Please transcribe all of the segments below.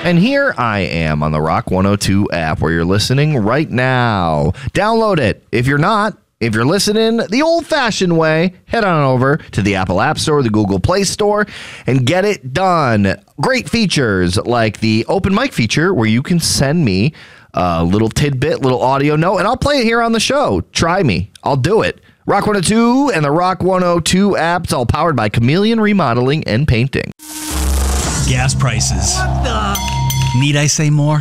And here I am on the Rock 102 app where you're listening right now. Download it. If you're not, if you're listening the old-fashioned way, head on over to the Apple App Store, the Google Play Store, and get it done. Great features like the open mic feature where you can send me a little tidbit, little audio note, and I'll play it here on the show. Try me. I'll do it. Rock 102 and the Rock 102 apps, all powered by Chameleon Remodeling and Painting. Gas prices. What the? Need I say more?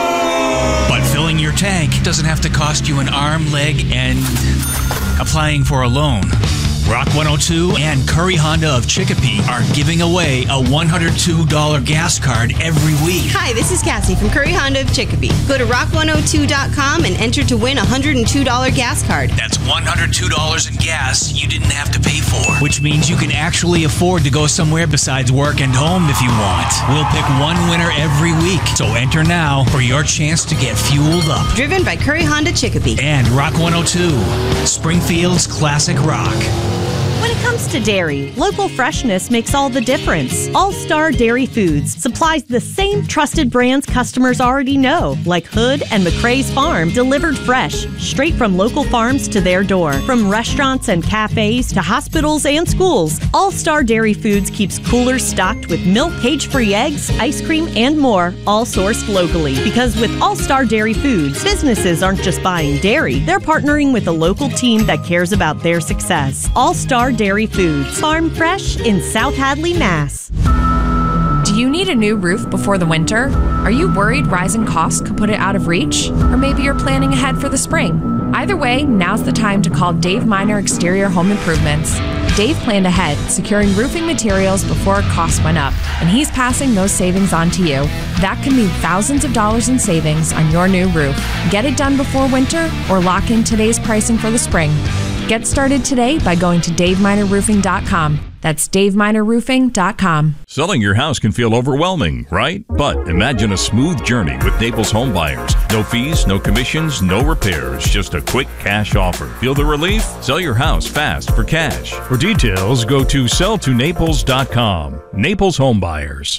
But filling your tank doesn't have to cost you an arm, leg, and applying for a loan. Rock 102 and Curry Honda of Chicopee are giving away a $102 gas card every week. Hi, this is Cassie from Curry Honda of Chicopee. Go to rock102.com and enter to win a $102 gas card. That's $102 in gas you didn't have to pay for, which means you can actually afford to go somewhere besides work and home if you want. We'll pick one winner every week, so enter now for your chance to get fueled up. Driven by Curry Honda Chicopee. And Rock 102, Springfield's classic rock. When it comes to dairy, local freshness makes all the difference. All-Star Dairy Foods supplies the same trusted brands customers already know, like Hood and McCrae's Farm, delivered fresh, straight from local farms to their door. From restaurants and cafes to hospitals and schools, All-Star Dairy Foods keeps coolers stocked with milk, cage-free eggs, ice cream, and more, all sourced locally. Because with All-Star Dairy Foods, businesses aren't just buying dairy, they're partnering with a local team that cares about their success. All-Star Dairy Foods, farm fresh in South Hadley, Mass. Do you need a new roof before the winter? Are you worried rising costs could put it out of reach? Or maybe you're planning ahead for the spring? Either way, now's the time to call Dave Miner Exterior Home Improvements. Dave planned ahead, securing roofing materials before costs went up, and he's passing those savings on to you. That could mean thousands of dollars in savings on your new roof. Get it done before winter or lock in today's pricing for the spring. Get started today by going to DaveMinerRoofing.com. That's DaveMinerRoofing.com. Selling your house can feel overwhelming, right? But imagine a smooth journey with Naples Home Buyers. No fees, no commissions, no repairs. Just a quick cash offer. Feel the relief? Sell your house fast for cash. For details, go to selltonaples.com. Naples Home Buyers.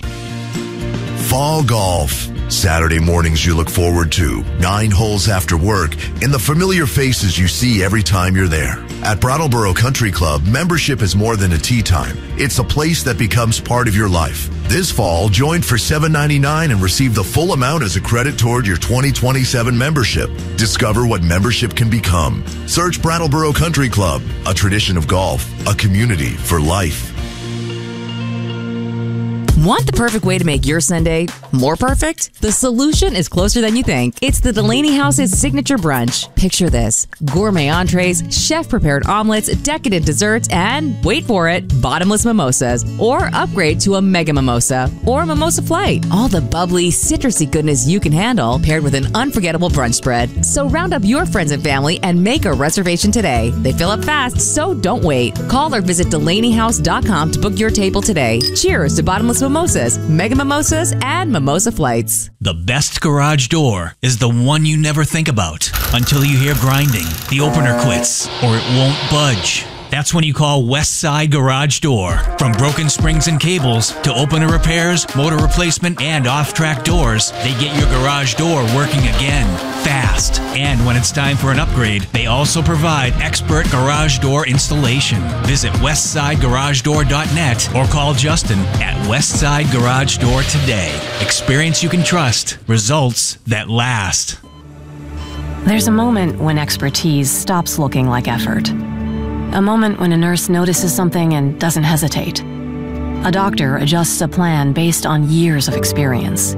Fall golf. Saturday mornings you look forward to, 9 holes after work, and the familiar faces you see every time you're there. At Brattleboro Country Club, membership is more than a tee time. It's a place that becomes part of your life. This fall, join for $7.99 and receive the full amount as a credit toward your 2027 membership. Discover what membership can become. Search Brattleboro Country Club, a tradition of golf, a community for life. Want the perfect way to make your Sunday more perfect? The solution is closer than you think. It's the Delaney House's signature brunch. Picture this: gourmet entrees, chef-prepared omelets, decadent desserts, and, wait for it, bottomless mimosas. Or upgrade to a mega mimosa or mimosa flight. All the bubbly, citrusy goodness you can handle, paired with an unforgettable brunch spread. So round up your friends and family and make a reservation today. They fill up fast, so don't wait. Call or visit DelaneyHouse.com to book your table today. Cheers to bottomless mimosas, mega mimosas, and mimosa flights. The best garage door is the one you never think about until you hear grinding, the opener quits, or it won't budge. That's when you call Westside Garage Door. From broken springs and cables to opener repairs, motor replacement, and off-track doors, they get your garage door working again, fast. And when it's time for an upgrade, they also provide expert garage door installation. Visit westsidegaragedoor.net or call Justin at Westside Garage Door today. Experience you can trust. Results that last. There's a moment when expertise stops looking like effort. A moment when a nurse notices something and doesn't hesitate. A doctor adjusts a plan based on years of experience.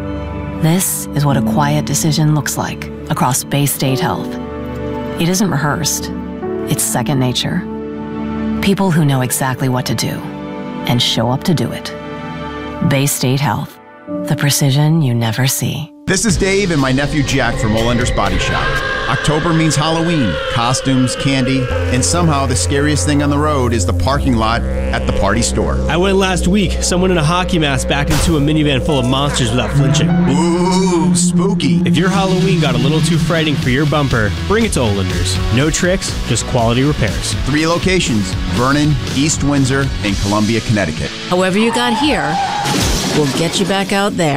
This is what a quiet decision looks like across Bay State Health. It isn't rehearsed. It's second nature. People who know exactly what to do and show up to do it. Bay State Health. The precision you never see. This is Dave and my nephew Jack from Olender's Body Shop. October means Halloween, costumes, candy, and somehow the scariest thing on the road is the parking lot at the party store. I went last week. Someone in a hockey mask backed into a minivan full of monsters without flinching. Ooh, spooky. If your Halloween got a little too frightening for your bumper, bring it to Olender's. No tricks, just quality repairs. 3 locations: Vernon, East Windsor, and Columbia, Connecticut. However you got here, we'll get you back out there.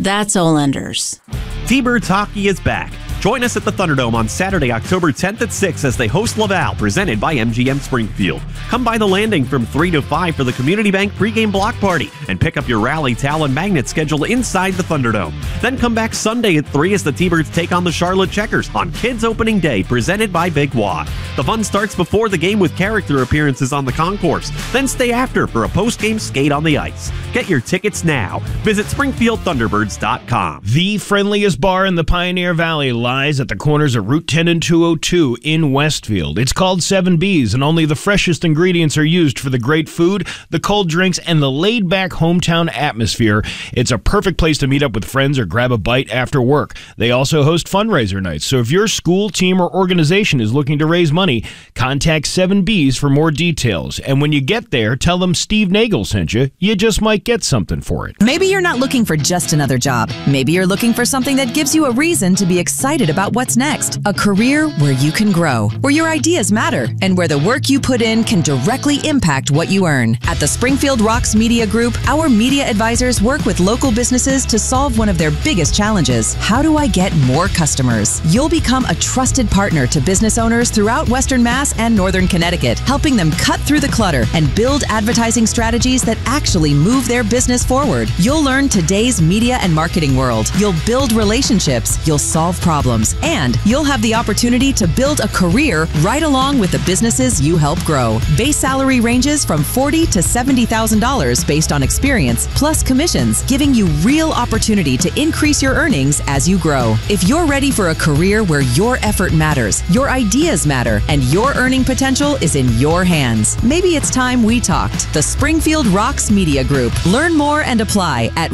That's Olanders. T-Birds hockey is back. Join us at the Thunderdome on Saturday, October 10th at 6 as they host Laval, presented by MGM Springfield. Come by the Landing from 3 to 5 for the Community Bank pregame block party and pick up your rally towel and magnet schedule inside the Thunderdome. Then come back Sunday at 3 as the T-Birds take on the Charlotte Checkers on Kids Opening Day, presented by Big Wad. The fun starts before the game with character appearances on the concourse. Then stay after for a post-game skate on the ice. Get your tickets now. Visit SpringfieldThunderbirds.com. The friendliest bar in the Pioneer Valley lies at the corners of Route 10 and 202 in Westfield. It's called 7B's, and only the freshest ingredients are used for the great food, the cold drinks, and the laid-back hometown atmosphere. It's a perfect place to meet up with friends or grab a bite after work. They also host fundraiser nights, so if your school, team, or organization is looking to raise money, contact 7B's for more details. And when you get there, tell them Steve Nagel sent you. You just might get something for it. Maybe you're not looking for just another job. Maybe you're looking for something that gives you a reason to be excited about what's next. A career where you can grow, where your ideas matter, and where the work you put in can directly impact what you earn. At the Springfield Rocks Media Group, our media advisors work with local businesses to solve one of their biggest challenges. How do I get more customers? You'll become a trusted partner to business owners throughout Western Mass and Northern Connecticut, helping them cut through the clutter and build advertising strategies that actually move their business forward. You'll learn today's media and marketing world. You'll build relationships. You'll solve problems. And you'll have the opportunity to build a career right along with the businesses you help grow. Base salary ranges from $40,000 to $70,000 based on experience, plus commissions, giving you real opportunity to increase your earnings as you grow. If you're ready for a career where your effort matters, your ideas matter, and your earning potential is in your hands, maybe it's time we talked. The Springfield Rocks Media Group. Learn more and apply at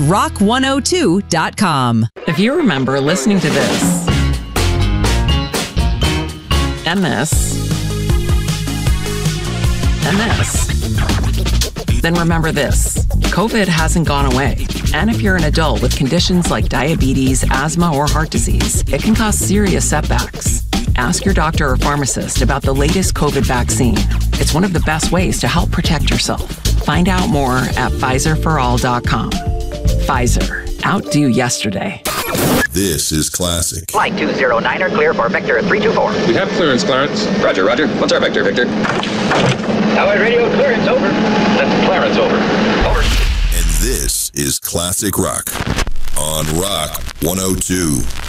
rock102.com. If you remember listening to this, and this, and this, then remember this. COVID hasn't gone away. And if you're an adult with conditions like diabetes, asthma, or heart disease, it can cause serious setbacks. Ask your doctor or pharmacist about the latest COVID vaccine. It's one of the best ways to help protect yourself. Find out more at PfizerForAll.com. Pfizer. Outdo yesterday. This is classic. Flight 209er clear for Vector 324. We have clearance, Clarence. Roger, Roger. What's our Vector, Victor? Tower radio clearance, over. That's Clarence, over. Over. And this is Classic Rock on Rock 102.